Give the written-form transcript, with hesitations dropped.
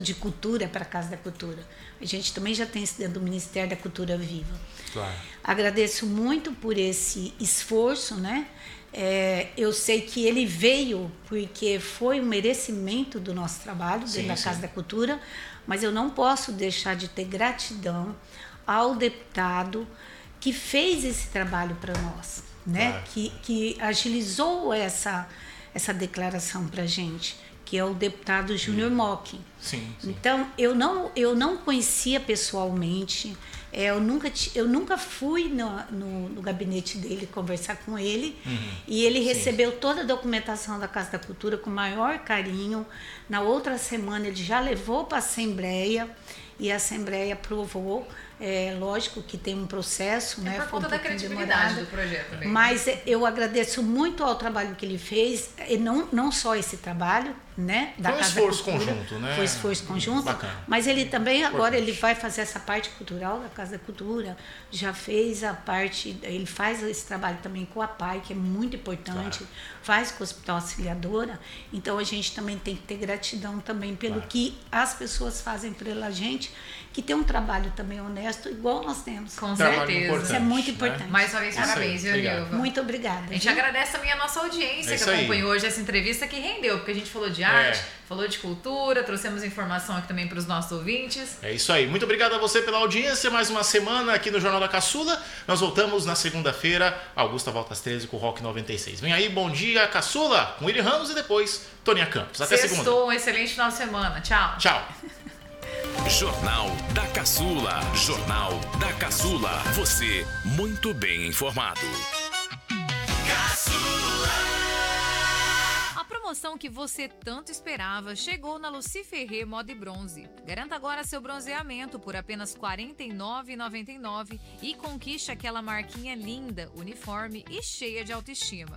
de cultura para a Casa da Cultura. A gente também já tem isso dentro do Ministério da Cultura Viva. Claro. Agradeço muito por esse esforço, né? Eu sei que ele veio porque foi um merecimento do nosso trabalho dentro da Casa da Cultura, mas eu não posso deixar de ter gratidão ao deputado que fez esse trabalho para nós, né? Claro. Que agilizou essa declaração para a gente, que é o deputado Júnior Mocking. Sim. Então, eu não conhecia pessoalmente, eu nunca fui no gabinete dele conversar com ele, e ele recebeu toda a documentação da Casa da Cultura com o maior carinho. Na outra semana ele já levou para a Assembleia, e a Assembleia aprovou. Lógico que tem um processo, né? Por conta da credibilidade do projeto também. Mas eu agradeço muito ao trabalho que ele fez, e não só esse trabalho, né? Da Foi um Casa esforço da Cultura, conjunto, né? Foi esforço conjunto. Bacana. Mas ele também agora ele vai fazer essa parte cultural da Casa da Cultura, já fez a parte, ele faz esse trabalho também com a PAI, que é muito importante, faz com o Hospital Auxiliadora. Então a gente também tem que ter gratidão também pelo que as pessoas fazem pela gente, que tem um trabalho também honesto, igual nós temos. Com Trabalho certeza. Isso é muito importante. Mais uma vez, parabéns, viu, Nilva? Muito obrigada. A gente agradece também a nossa audiência que isso aí. acompanhou hoje essa entrevista, que rendeu, porque a gente falou de arte, falou de cultura, trouxemos informação aqui também para os nossos ouvintes. É isso aí. Muito obrigado a você pela audiência. Mais uma semana aqui no Jornal da Caçula. Nós voltamos na segunda-feira. Augusta volta às 13 com o Rock 96. Vem aí, Bom Dia Caçula, com Willy Ramos e depois Toninha Campos. Até segunda. Um excelente final de semana. Tchau. Tchau. Jornal da Caçula. Jornal da Caçula. Você muito bem informado. A promoção que você tanto esperava chegou na Lucy Ferrer Moda e Bronze. Garanta agora seu bronzeamento por apenas R$ 49,99 e conquiste aquela marquinha linda, uniforme e cheia de autoestima.